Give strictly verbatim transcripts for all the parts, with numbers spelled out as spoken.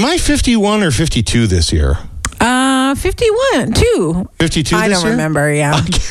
Am I fifty-one or fifty-two this year? Uh, fifty-one, two. fifty-two I this don't year? remember, yeah.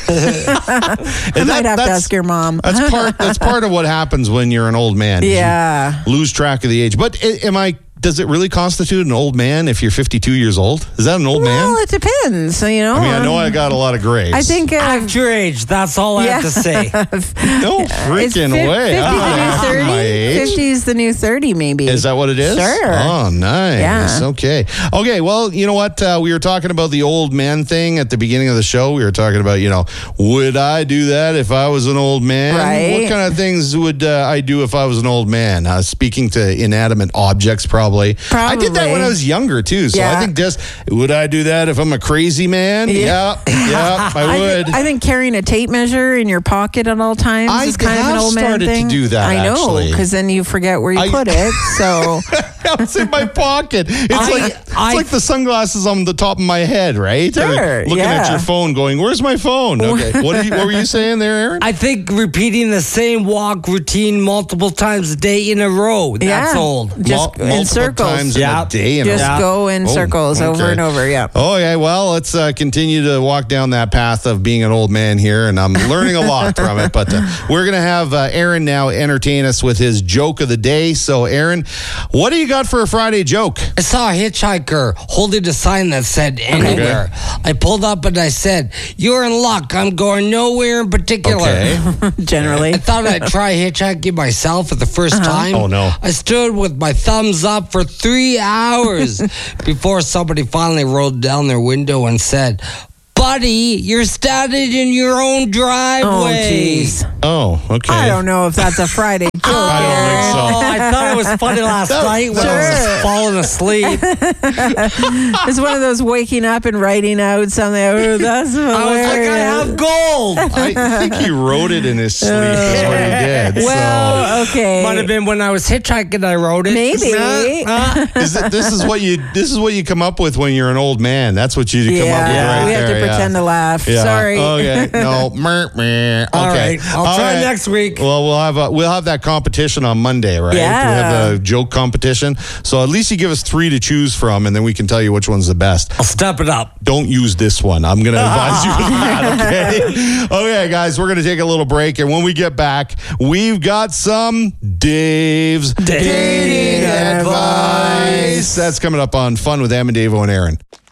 I And might that- have to that's- ask your mom. That's part. That's part of what happens when you're an old man. Yeah. You lose track of the age. But i- am I? Does it really constitute an old man if you're fifty-two years old? Is that an old Well, man? it depends, you know. I mean, I know I got a lot of grays. I think... Uh, Act your age. That's all I Yeah. have to say. no Is freaking fif- way. I fifty don't the know new thirty? my age. fifty is the new thirty, maybe. Is that what it is? Sure. Oh, nice. Yeah. Okay. Okay. Well, you know what? Uh, we were talking about the old man thing at the beginning of the show. We were talking about, you know, would I do that if I was an old man? Right. What kind of things would uh, I do if I was an old man? Uh, speaking to inanimate objects, probably. I did that Probably. when I was younger, too. So I Yeah. think just, would I do that if I'm a crazy man? Yeah. Yeah, yeah I I, would. thi- I think carrying a tape measure in your pocket at all times I is kind of an have old man started to thing. do that, I know, actually. because then you forget where you I- put it. So It's in my pocket. It's I- like it's I- like the sunglasses on the top of my head, right? Sure, Or looking at yeah. your phone, going, "Where's my phone?" Okay, what, did you, what were you saying there, Aaron? I think repeating the same walk routine multiple times a day in a row. That's yeah, old. just Mul- in multiple circles. times Yeah. in a day. In Just a, go in Oh, circles over okay. and over. Yeah. Okay, well, let's uh, continue to walk down that path of being an old man here, and I'm learning a lot from it. But uh, we're going to have uh, Aaron now entertain us with his joke of the day. So, Aaron, what do you got for a Friday joke? I saw a hitchhiker holding a sign that said anywhere. I pulled up and I said, "You're in luck. I'm going nowhere in particular." Okay. Generally. I thought I'd try hitchhiking myself for the 1st time. Oh, no. I stood with my thumbs up for three hours before somebody finally rolled down their window and said, "Buddy, you're standing in your own Oh, driveway." jeez. Oh, okay. I don't know if that's a Friday joke. I don't think Aaron. so. Oh, I thought it was funny last night when I Sure. was falling asleep. It's one of those waking up and writing out something. Oh, that's hilarious. I was like, I have gold. I think he wrote it in his sleep. Is what he did. Well, okay. Might have been when I was hitchhiking I wrote it. Maybe. Uh, so, is it, this is what you this is what you come up with when you're an old man. That's what you come Yeah, up with right we have there. to pretend yeah. to laugh. Yeah. Sorry. Okay. No. Meh, meh. Okay. All right. I'll All try right. next week. Well, we'll have a, we'll have that competition on Monday, right? Yeah. We have a joke competition. So at least you give us three to choose from, and then we can tell you which one's the best. I'll step it up. Don't use this one. I'm going to advise you of that, okay? Okay, guys, we're going to take a little break, and when we get back, we've got some Dave's Dating Dating Advice. That's coming up on Fun with Em and Davo and Aaron.